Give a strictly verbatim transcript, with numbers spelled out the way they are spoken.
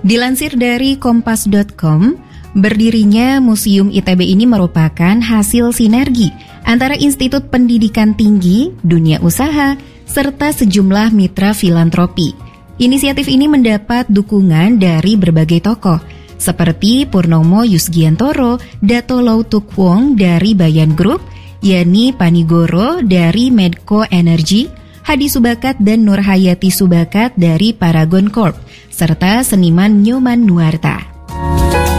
Dilansir dari kompas dot com, berdirinya Museum I T B ini merupakan hasil sinergi antara Institut Pendidikan Tinggi, dunia usaha, serta sejumlah mitra filantropi. Inisiatif ini mendapat dukungan dari berbagai tokoh, seperti Purnomo Yusgiantoro, Dato Lautuk Wong dari Bayan Group, Yani Panigoro dari Medco Energy, Hadi Subakat dan Nurhayati Subakat dari Paragon Corp, serta seniman Nyoman Nuarta.